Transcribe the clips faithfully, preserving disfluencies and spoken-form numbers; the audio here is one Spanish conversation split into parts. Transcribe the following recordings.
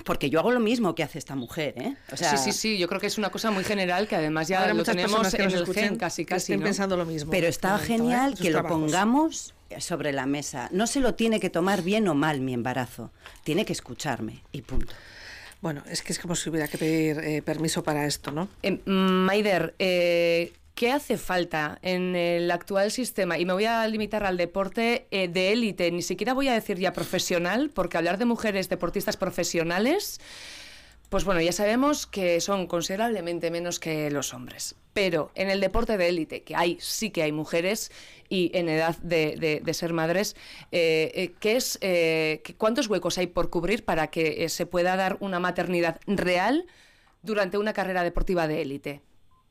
porque yo hago lo mismo que hace esta mujer, ¿eh? O sea, sí, sí, sí, yo creo que es una cosa muy general que además ya lo tenemos en el gen casi, casi, estén ¿no? pensando lo mismo. Pero está momento, genial ¿eh? que lo pongamos sobre la mesa. No se lo tiene que tomar bien o mal mi embarazo, tiene que escucharme y punto. Bueno, es que es como si hubiera que pedir eh, permiso para esto, ¿no? Eh, Maider, eh, ¿qué hace falta en el actual sistema? Y me voy a limitar al deporte eh, de élite, ni siquiera voy a decir ya profesional, porque hablar de mujeres deportistas profesionales, pues bueno, ya sabemos que son considerablemente menos que los hombres. Pero en el deporte de élite, que hay, sí que hay mujeres y en edad de, de, de ser madres, eh, eh, ¿qué es, eh, ¿cuántos huecos hay por cubrir para que eh, se pueda dar una maternidad real durante una carrera deportiva de élite?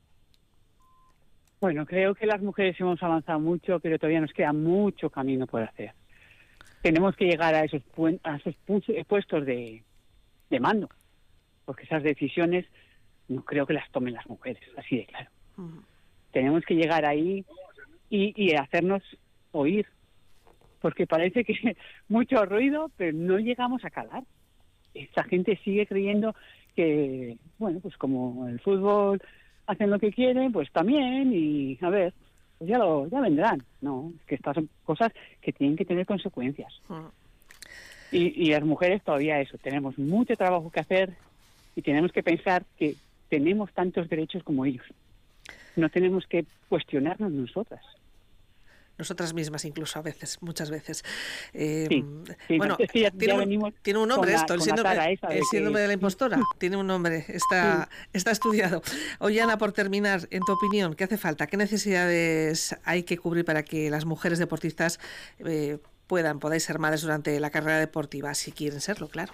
Bueno, creo que las mujeres hemos avanzado mucho, pero todavía nos queda mucho camino por hacer. Tenemos que llegar a esos, pu- a esos pu- puestos de, de mando, porque esas decisiones no creo que las tomen las mujeres, así de claro. Uh-huh. Tenemos que llegar ahí y, y hacernos oír, porque parece que mucho ruido, pero no llegamos a calar. Esta gente sigue creyendo que, bueno, pues como el fútbol hacen lo que quieren, pues también, y a ver, pues ya lo ya vendrán. No, es que estas son cosas que tienen que tener consecuencias. Uh-huh. Y, y las mujeres todavía eso, tenemos mucho trabajo que hacer y tenemos que pensar que tenemos tantos derechos como ellos. No tenemos que cuestionarnos nosotras. Nosotras mismas incluso a veces, muchas veces. Eh, sí, sí, bueno, es que ya, tiene, ya un, tiene un nombre la, esto, el síndrome, de, el síndrome que... de la impostora, tiene un nombre, está, sí. está estudiado. Oye, Ana, por terminar, en tu opinión, ¿qué hace falta? ¿Qué necesidades hay que cubrir para que las mujeres deportistas eh, puedan, podáis ser madres durante la carrera deportiva, si quieren serlo, claro?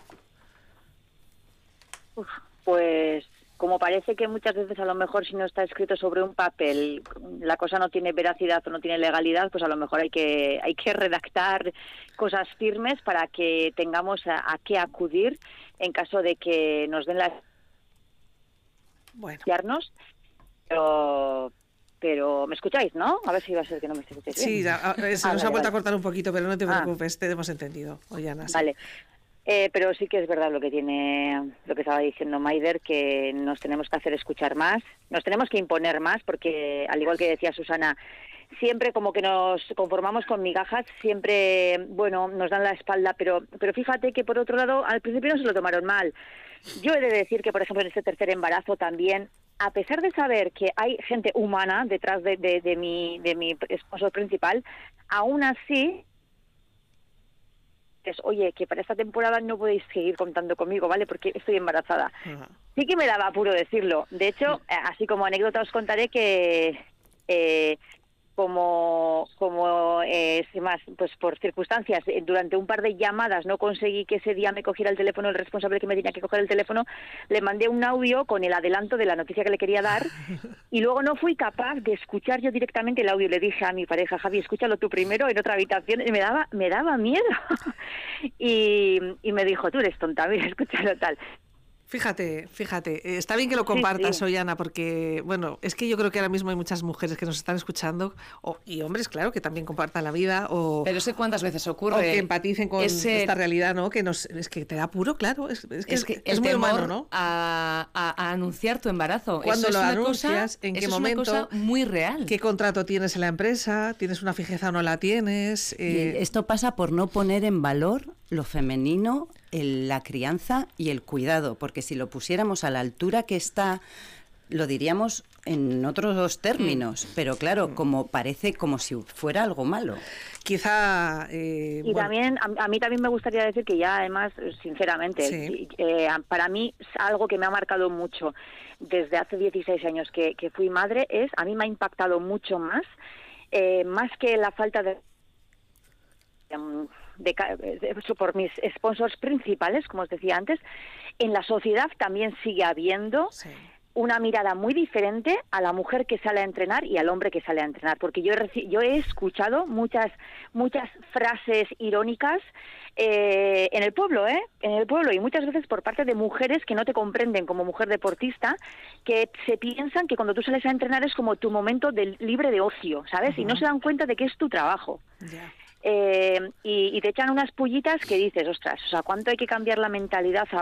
Uf, pues... como parece que muchas veces a lo mejor si no está escrito sobre un papel la cosa no tiene veracidad o no tiene legalidad, pues a lo mejor hay que hay que redactar cosas firmes para que tengamos a, a qué acudir en caso de que nos den las... Bueno. Pero... Pero, ¿me escucháis, no? A ver si va a ser que no me escucháis bien. Sí, a, a, se ah, nos vale, ha vuelto vale. a cortar un poquito, pero no te preocupes, ah. te hemos entendido. Oye, Ana, sí. Vale. Eh, pero sí que es verdad lo que tiene, lo que estaba diciendo Maider, que nos tenemos que hacer escuchar más, nos tenemos que imponer más, porque al igual que decía Susana, siempre como que nos conformamos con migajas, siempre, bueno, nos dan la espalda, pero, pero fíjate que por otro lado, al principio no se lo tomaron mal. Yo he de decir que, por ejemplo, en este tercer embarazo también, a pesar de saber que hay gente humana detrás de, de, de mi, de mi esposo principal, aún así... es, oye, que para esta temporada no podéis seguir contando conmigo, ¿vale? Porque estoy embarazada. Uh-huh. Sí que me daba apuro decirlo. De hecho, uh-huh. así como anécdota os contaré que eh, como, como eh, más, pues por circunstancias, durante un par de llamadas no conseguí que ese día me cogiera el teléfono, el responsable que me tenía que coger el teléfono, le mandé un audio con el adelanto de la noticia que le quería dar y luego no fui capaz de escuchar yo directamente el audio. Le dije a mi pareja, Javi, escúchalo tú primero en otra habitación, y me daba, me daba miedo. y, y me dijo, tú eres tonta, mira, escúchalo tal. Fíjate, fíjate, está bien que lo compartas, sí, sí. Ana, porque, bueno, es que yo creo que ahora mismo hay muchas mujeres que nos están escuchando, o, y hombres, claro, que también compartan la vida, o... Pero sé cuántas veces ocurre. O que empaticen con ese, esta realidad, ¿no? Que nos, es que te da apuro, claro, es, es que es, que es muy humano, ¿no? A, a, a anunciar tu embarazo. Cuando eso lo es anuncias, cosa, en qué eso momento, es una cosa muy real. ¿Qué contrato tienes en la empresa? ¿Tienes una fijeza o no la tienes? Eh... Esto pasa por no poner en valor lo femenino, el, la crianza y el cuidado, porque si lo pusiéramos a la altura que está, lo diríamos en otros términos, mm. pero claro, como parece como si fuera algo malo. Quizá... Eh, y bueno. también, a, a mí también me gustaría decir que ya además, sinceramente, sí. eh, para mí algo que me ha marcado mucho desde hace dieciséis años que, que fui madre es, a mí me ha impactado mucho más, eh, más que la falta de... Um, De, de, de, por mis sponsors principales, como os decía antes, en la sociedad también sigue habiendo sí. una mirada muy diferente a la mujer que sale a entrenar y al hombre que sale a entrenar, porque yo he, yo he escuchado muchas muchas frases irónicas eh, en el pueblo, ¿eh? En el pueblo, y muchas veces por parte de mujeres que no te comprenden como mujer deportista, que se piensan que cuando tú sales a entrenar es como tu momento de, libre de ocio, ¿sabes? Uh-huh. Y no se dan cuenta de que es tu trabajo. Yeah. Eh, y, y te echan unas pullitas que dices, ostras, o sea, ¿cuánto hay que cambiar la mentalidad